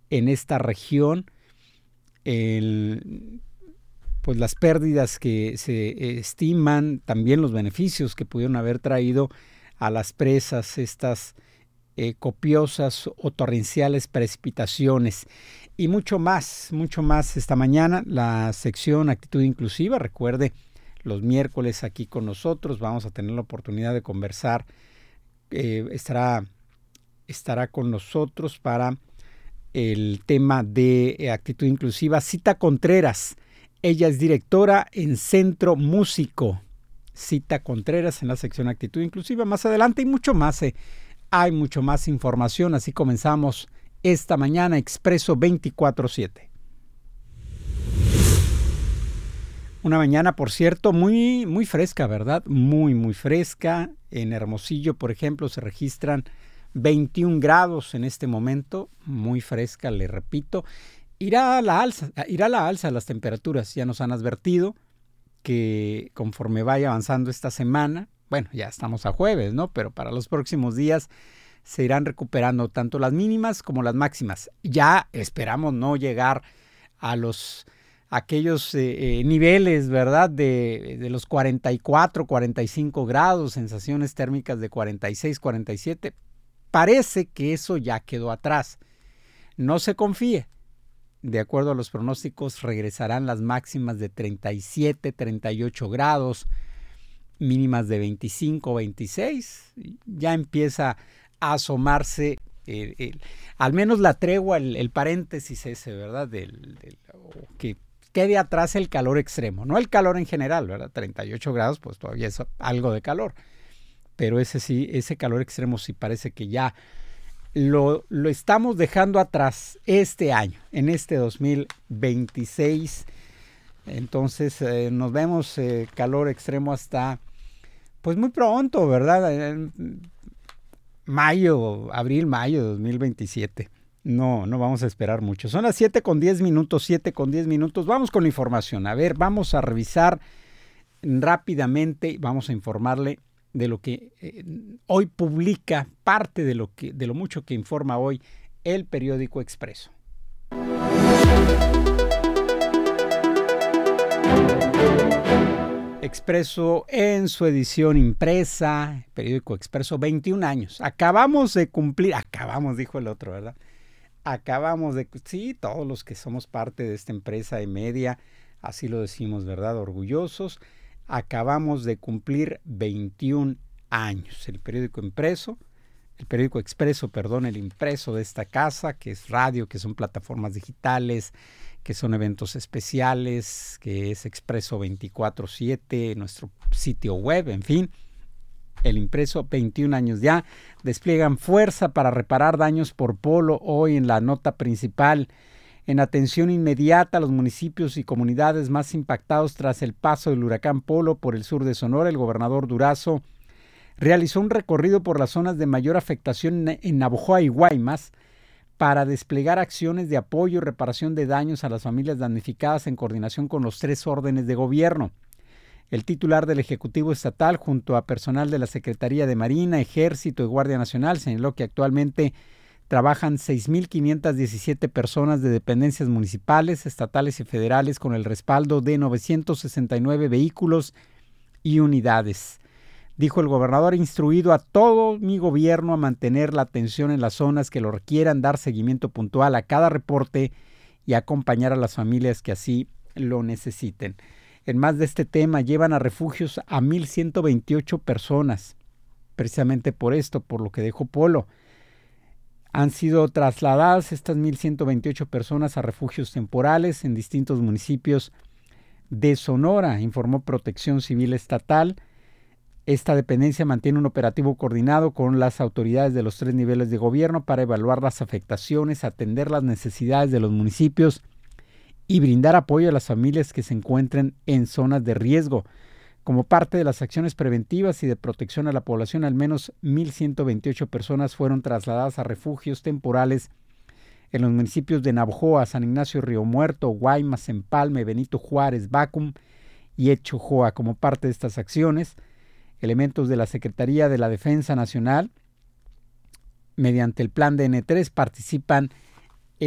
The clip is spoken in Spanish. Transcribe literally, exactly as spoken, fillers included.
en esta región. El, pues las pérdidas que se estiman, también los beneficios que pudieron haber traído a las presas estas eh, copiosas o torrenciales precipitaciones y mucho más, mucho más esta mañana. La sección Actitud Inclusiva, recuerde, los miércoles aquí con nosotros vamos a tener la oportunidad de conversar, eh, estará, estará con nosotros para el tema de eh, Actitud Inclusiva Cita Contreras. Ella es directora en Centro Músico. Cita Contreras en la sección Actitud Inclusiva. Más adelante y mucho más. Eh. Hay mucho más información. Así comenzamos esta mañana Expreso veinticuatro siete. Una mañana, por cierto, muy, muy fresca, ¿verdad? Muy, muy fresca. En Hermosillo, por ejemplo, se registran veintiún grados en este momento. Muy fresca, le repito. Irá a la alza, irá a la alza las temperaturas. Ya nos han advertido que conforme vaya avanzando esta semana, bueno, ya estamos a jueves, ¿no? Pero para los próximos días se irán recuperando tanto las mínimas como las máximas. Ya esperamos no llegar a los aquellos eh, eh, niveles, ¿verdad? De, de los cuarenta y cuatro, cuarenta y cinco grados, sensaciones térmicas de cuarenta y seis, cuarenta y siete. Parece que eso ya quedó atrás. No se confíe. De acuerdo a los pronósticos, regresarán las máximas de treinta y siete, treinta y ocho grados, mínimas de veinticinco, veintiséis. Ya empieza a asomarse, eh, eh, al menos la tregua, el, el paréntesis ese, ¿verdad? Del, del, que quede atrás el calor extremo. No el calor en general, ¿verdad? treinta y ocho grados, pues todavía es algo de calor. Pero ese sí, ese calor extremo sí parece que ya Lo, lo estamos dejando atrás este año, en este dos mil veintiséis. Entonces eh, nos vemos eh, calor extremo hasta, pues muy pronto, ¿verdad? En mayo, abril, mayo de dos mil veintisiete. No, no vamos a esperar mucho. Son las siete con diez minutos, siete con diez minutos. Vamos con la información. A ver, vamos a revisar rápidamente, vamos a informarle de lo que eh, hoy publica, parte de lo, que, de lo mucho que informa hoy el periódico Expreso. Expreso en su edición impresa, periódico Expreso, veintiún años. Acabamos de cumplir, acabamos, dijo el otro, ¿verdad? Acabamos de, sí, todos los que somos parte de esta empresa de media, así lo decimos, ¿verdad? Orgullosos. Acabamos de cumplir veintiún años. El periódico impreso, el periódico Expreso, perdón, el impreso de esta casa, que es radio, que son plataformas digitales, que son eventos especiales, que es Expreso veinticuatro siete, nuestro sitio web, en fin. El impreso, veintiún años ya, despliegan fuerza para reparar daños por polo. Hoy en la nota principal, en atención inmediata a los municipios y comunidades más impactados tras el paso del huracán Polo por el sur de Sonora, el gobernador Durazo realizó un recorrido por las zonas de mayor afectación en Navojoa y Guaymas para desplegar acciones de apoyo y reparación de daños a las familias damnificadas en coordinación con los tres órdenes de gobierno. El titular del Ejecutivo Estatal, junto a personal de la Secretaría de Marina, Ejército y Guardia Nacional, señaló que actualmente trabajan seis mil quinientas diecisiete personas de dependencias municipales, estatales y federales con el respaldo de novecientos sesenta y nueve vehículos y unidades. Dijo el gobernador, instruido a todo mi gobierno a mantener la atención en las zonas que lo requieran, dar seguimiento puntual a cada reporte y acompañar a las familias que así lo necesiten. En más de este tema, llevan a refugios a mil ciento veintiocho personas, precisamente por esto, por lo que dejó Polo. Han sido trasladadas estas mil ciento veintiocho personas a refugios temporales en distintos municipios de Sonora, informó Protección Civil Estatal. Esta dependencia mantiene un operativo coordinado con las autoridades de los tres niveles de gobierno para evaluar las afectaciones, atender las necesidades de los municipios y brindar apoyo a las familias que se encuentren en zonas de riesgo. Como parte de las acciones preventivas y de protección a la población, al menos mil ciento veintiocho personas fueron trasladadas a refugios temporales en los municipios de Navojoa, San Ignacio, Río Muerto, Guaymas, Empalme, Benito Juárez, Bacum y Echojoa. Como parte de estas acciones, elementos de la Secretaría de la Defensa Nacional, mediante el plan de N tres, participan